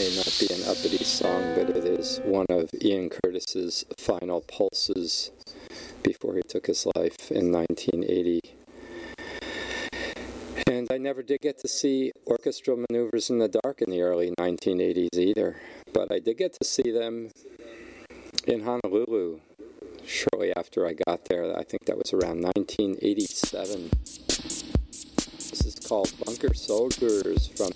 may not be an uppity song, but it is one of Ian Curtis's final pulses before he took his life in 1980. And I never did get to see Orchestral Maneuvers in the Dark in the early 1980s either, but I did get to see them in Honolulu shortly after I got there. I think that was around 1987. This is called Bunker Soldiers from